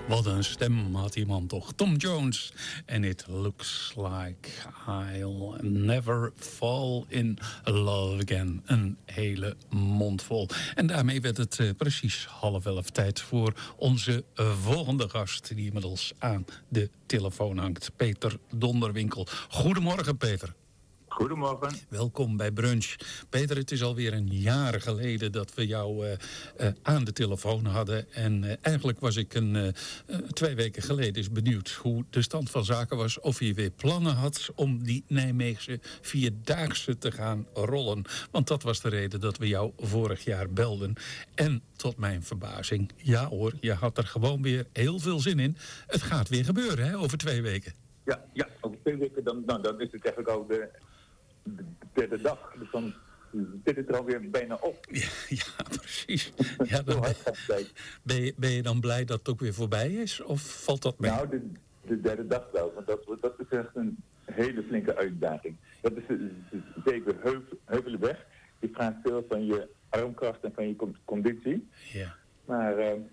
Wat een stem had die man toch. Tom Jones. En it looks like I'll never fall in love again. Een hele mond vol. En daarmee werd het precies 10:30 tijd voor onze volgende gast, die inmiddels aan de telefoon hangt. Peter Donderwinkel. Goedemorgen, Peter. Goedemorgen. Welkom bij Brunch. Peter, het is alweer een jaar geleden dat we jou aan de telefoon hadden. En eigenlijk was ik 2 weken geleden eens benieuwd hoe de stand van zaken was. Of je weer plannen had om die Nijmeegse Vierdaagse te gaan rollen. Want dat was de reden dat we jou vorig jaar belden. En tot mijn verbazing, ja hoor, je had er gewoon weer heel veel zin in. Het gaat weer gebeuren, hè, over 2 weken. Ja, over 2 weken, dan is het eigenlijk al de derde dag. Dus dan zit het er alweer bijna op. Ja, precies. Ja, dan ben je dan blij dat het ook weer voorbij is? Of valt dat mee? Nou, de derde dag wel. Want dat is echt een hele flinke uitdaging. Dat is zeker heuvelenweg. Je vraagt veel van je armkracht en van je conditie. Ja. Maar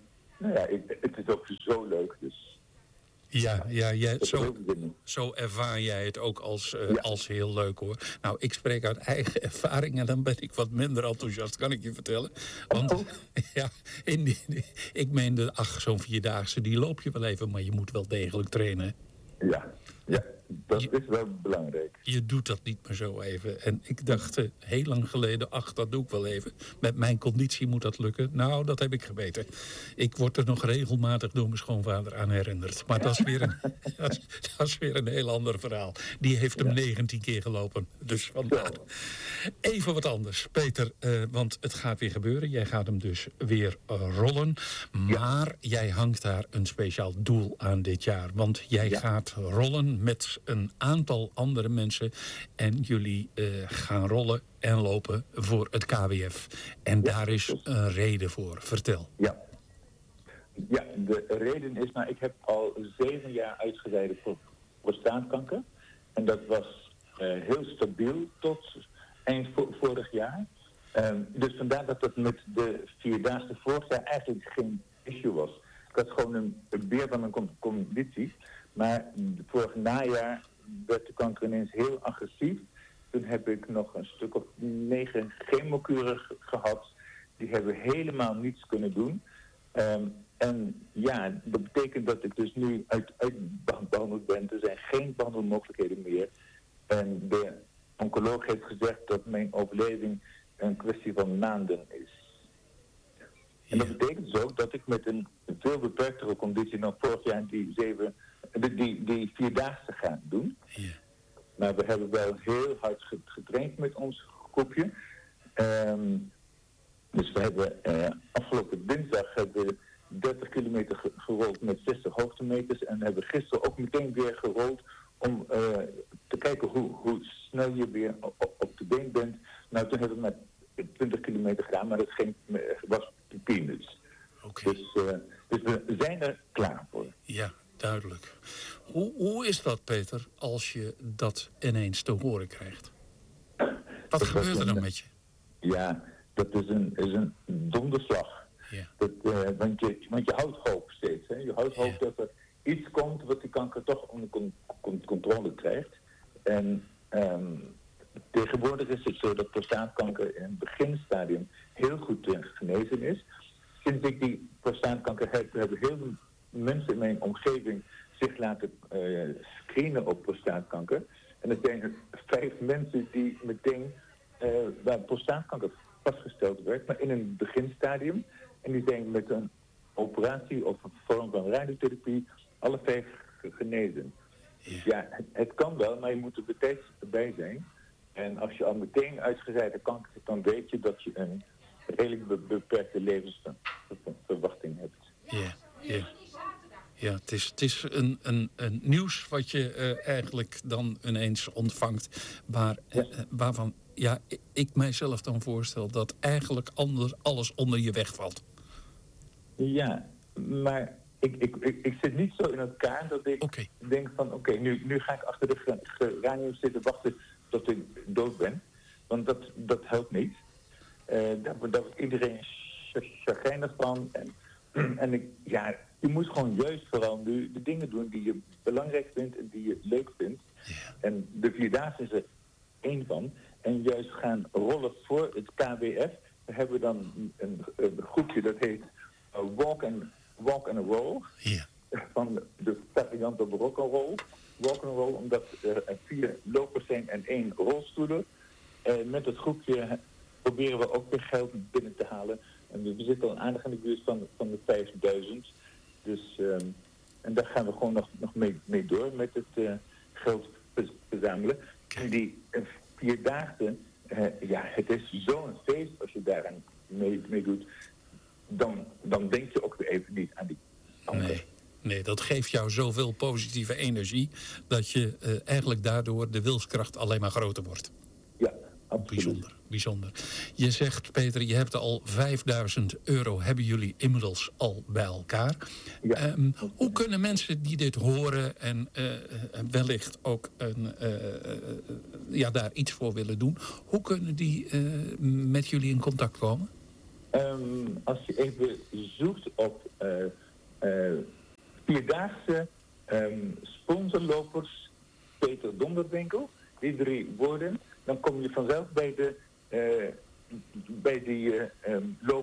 het is ook zo leuk. Dus Ja, zo ervaar jij het ook als heel leuk, hoor. Nou, ik spreek uit eigen ervaring en dan ben ik wat minder enthousiast, kan ik je vertellen. Want ja, ik meende, zo'n Vierdaagse, die loop je wel even, maar je moet wel degelijk trainen. Ja, dat is wel belangrijk. Je doet dat niet meer zo even. En ik dacht heel lang geleden, dat doe ik wel even. Met mijn conditie moet dat lukken. Nou, dat heb ik geweten. Ik word er nog regelmatig door mijn schoonvader aan herinnerd. Maar dat is weer een heel ander verhaal. Die heeft hem 19 keer gelopen. Dus vandaar. Even wat anders, Peter. Want het gaat weer gebeuren. Jij gaat hem dus weer rollen. Maar jij hangt daar een speciaal doel aan dit jaar. Want jij gaat rollen met een aantal andere mensen. En jullie gaan rollen en lopen voor het KWF. En daar is een reden voor. Vertel. Ja, de reden is, ik heb al 7 jaar uitgereden voor prostaatkanker. En dat was heel stabiel tot eind vorig jaar. Dus vandaar dat het met de Vierdaagse vorig jaar eigenlijk geen issue was. Ik had gewoon een beer van mijn conditie. Maar vorig najaar werd de kanker ineens heel agressief. Toen heb ik nog een stuk of 9 chemokuren gehad. Die hebben helemaal niets kunnen doen. En ja, dat betekent dat ik dus nu uitbehandeld ben. Er zijn geen behandelmogelijkheden meer. En de oncoloog heeft gezegd dat mijn overleving een kwestie van maanden is. En dat betekent dus ook dat ik met een veel beperktere conditie dan vorig jaar die Vierdaagse ga doen. Ja. Maar we hebben wel heel hard getraind met ons groepje. Dus we hebben afgelopen dinsdag 30 kilometer gerold met 60 hoogtemeters. En hebben gisteren ook meteen weer gerold om te kijken hoe snel je weer op de been bent. Nou, toen hebben we maar 20 kilometer gedaan, maar dat was peanuts. Okay. Dus we zijn er klaar voor. Ja, duidelijk. Hoe is dat, Peter, als je dat ineens te horen krijgt? Wat gebeurt er dan met je? Ja, dat is een donderslag. Ja. Want je houdt hoop steeds. Hè? Je houdt hoop dat er iets komt wat die kanker toch onder controle krijgt. En tegenwoordig is het zo dat prostaatkanker in het beginstadium heel goed te genezen is. Sinds ik die prostaatkanker heb, hebben heel veel mensen in mijn omgeving zich laten screenen op prostaatkanker. En er zijn 5 mensen die meteen waar prostaatkanker vastgesteld werd, maar in een beginstadium. En die zijn met een operatie of een vorm van radiotherapie alle 5 genezen. Ja, het kan wel, maar je moet er bij tijd bij zijn. En als je al meteen uitgezaaide kanker hebt, dan weet je dat je een redelijk beperkte levensverwachting hebt. Ja, het is een nieuws wat je eigenlijk dan ineens ontvangt. Waarvan ik mijzelf dan voorstel dat eigenlijk alles onder je wegvalt. Ja, maar ik zit niet zo in elkaar dat ik denk van nu ga ik achter de geranium zitten wachten tot ik dood ben. Want dat helpt niet. Daar wordt iedereen chagrijnig van. En je je moet gewoon juist vooral nu de dingen doen die je belangrijk vindt en die je leuk vindt. Ja. En de Vierdaagse is er één van. En juist gaan rollen voor het KWF. We hebben dan een groepje dat heet Walk and Roll. Ja. Van de variant op Rock and Roll. Walk and Roll, omdat er 4 lopers zijn en 1 rolstoeler. Met het groepje proberen we ook weer geld binnen te halen. En we zitten al aardig in de buurt van de 5000. Dus, en daar gaan we gewoon nog mee door met het geld verzamelen. En die 4-daagse, het is zo'n feest als je daaraan mee doet. Dan denk je ook weer even niet aan die andere. Nee, dat geeft jou zoveel positieve energie dat je eigenlijk daardoor de wilskracht alleen maar groter wordt. Ja, absoluut. Bijzonder. Je zegt, Peter, je hebt al €5000 hebben jullie inmiddels al bij elkaar. Ja. Hoe kunnen mensen die dit horen en wellicht ook daar iets voor willen doen, hoe kunnen die met jullie in contact komen? Als je even zoekt op 4-daagse sponsorlopers Peter Donderwinkel, die 3 woorden, dan kom je vanzelf bij die loop